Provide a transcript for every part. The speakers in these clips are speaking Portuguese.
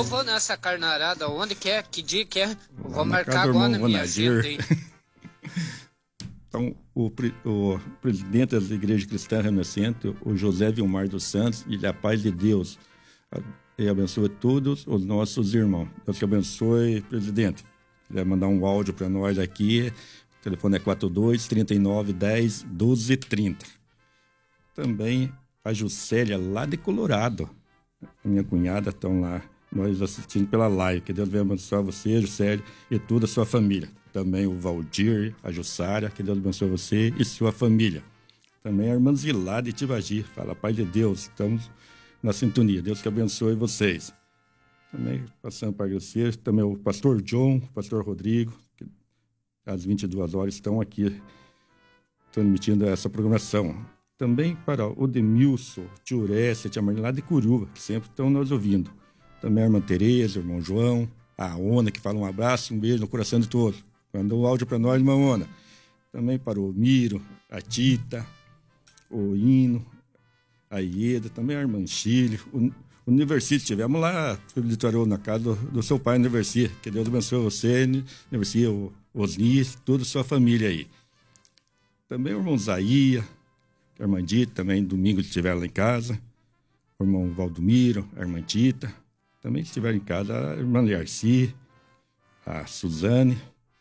eu vou nessa carnarada, onde que é? Que dia que é? Vou na marcar agora na minha Nadir. agenda aí. Então, o presidente das igrejas cristãs renascentes, o José Vilmar dos Santos, e a paz de Deus e abençoe todos os nossos irmãos. Deus que abençoe, presidente. Quiser mandar um áudio para nós aqui, o telefone é 42-3910-1230. Também a Juscelia, lá de Colorado. A minha cunhada estão lá, nós assistindo pela live. Que Deus venha abençoar você, Juscelia, e toda a sua família. Também o Valdir, a Jussara, que Deus abençoe você e sua família. Também a irmã Zilá de Tibagi, fala, Pai de Deus, estamos na sintonia. Deus que abençoe vocês. Também passando para agradecer, também o pastor John, o pastor Rodrigo, que às 22 horas estão aqui transmitindo essa programação. Também para o Demilson, tio Urécia, tia Marina, lá de Curuva, que sempre estão nos ouvindo. Também a irmã Tereza, o irmão João, a Ona, que fala um abraço, um beijo no coração de todos. Mandou um áudio para nós, irmã Ona. Também para o Miro, a Tita, o Hino, a Ieda, também a irmã Chile, o Universi. Estivemos lá no litoral, na casa do seu pai, Universi. Que Deus abençoe você, Universi, o Osni, toda a sua família aí. Também o irmão Zaia, a irmã Dita, também domingo estiver lá em casa. O irmão Valdomiro, a irmã Tita. Também estiver em casa a irmã Liarci, a Suzane.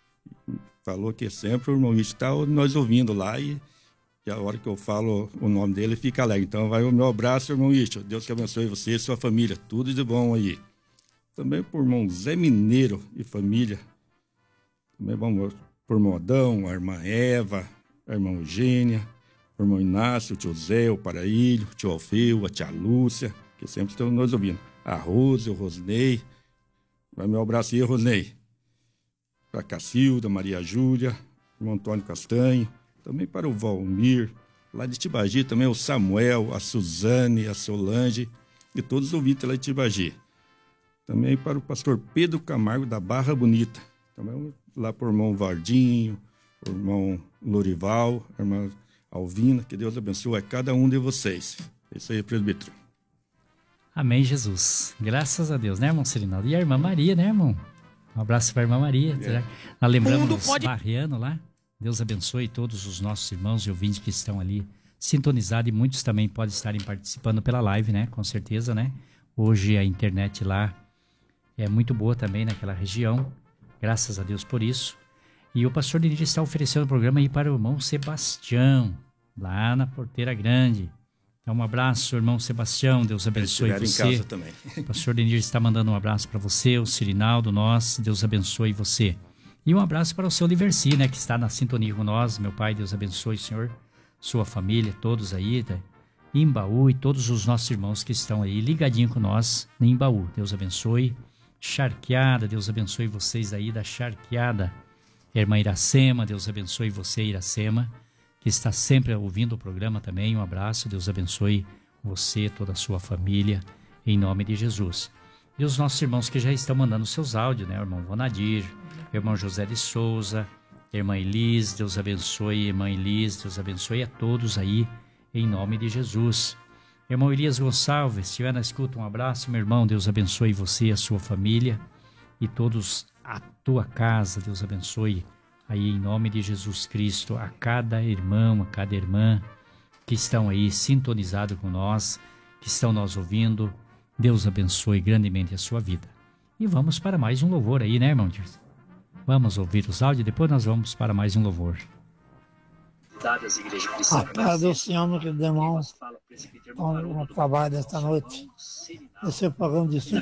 Falou que sempre o irmão Ixi está nós ouvindo lá e a hora que eu falo o nome dele fica alegre. Então vai o meu abraço, irmão Ixi. Deus que abençoe você e sua família. Tudo de bom aí. Também por irmão Zé Mineiro e família. Também vamos por irmão Adão, a irmã Eva, a irmã Eugênia, o irmão Inácio, o tio Zé, o Paraílio, o tio Alfeu, a tia Lúcia, que sempre estão nos ouvindo. A Rose, o Rosnei. Vai meu abraço aí, Rosnei. Para a Cacilda, Maria Júlia, o irmão Antônio Castanho. Também para o Valmir, lá de Tibagi, também o Samuel, a Suzane, a Solange e todos os ouvintes lá de Tibagi. Também para o pastor Pedro Camargo, da Barra Bonita. Também lá para o irmão Vardinho, o irmão Lorival, a irmã Alvina. Que Deus abençoe a cada um de vocês. É isso aí, presbítero. Amém, Jesus. Graças a Deus, né, irmão Cirinaldo? E a irmã Maria, né, irmão? Um abraço para a irmã Maria. Nós lembramos Barriano lá. Deus abençoe todos os nossos irmãos e ouvintes que estão ali sintonizados, e muitos também podem estarem participando pela live, né? Com certeza, né? Hoje a internet lá é muito boa também naquela região. Graças a Deus por isso. E o pastor Denir está oferecendo o programa aí para o irmão Sebastião, lá na Porteira Grande. Então, um abraço, irmão Sebastião. Deus abençoe você. Em casa também. O pastor Denir está mandando um abraço para você, o Cirinaldo, nós. Deus abençoe você. E um abraço para o seu Liberci, né, que está na sintonia com nós. Meu pai, Deus abençoe, Senhor, sua família, todos aí, tá? Em Imbaú, e todos os nossos irmãos que estão aí ligadinho com nós em Imbaú. Deus abençoe. Charqueada, Deus abençoe vocês aí da Charqueada. Irmã Iracema, Deus abençoe você, Iracema, que está sempre ouvindo o programa também. Um abraço, Deus abençoe você, toda a sua família, em nome de Jesus. E os nossos irmãos que já estão mandando seus áudios, né? O irmão Vonadir, o irmão José de Souza, a irmã Elis, Deus abençoe, irmã Elis, Deus abençoe a todos aí, em nome de Jesus. Irmão Elias Gonçalves, se estiver na escuta, um abraço, meu irmão, Deus abençoe você, a sua família e todos a tua casa, Deus abençoe aí em nome de Jesus Cristo, a cada irmão, a cada irmã que estão aí sintonizados com nós, que estão nos ouvindo. Deus abençoe grandemente a sua vida. E vamos para mais um louvor aí, né, irmão Dirce? Vamos ouvir os áudios e depois nós vamos para mais um louvor. A paz do Senhor, meu querido irmão, no trabalho desta noite. Esse é o programa de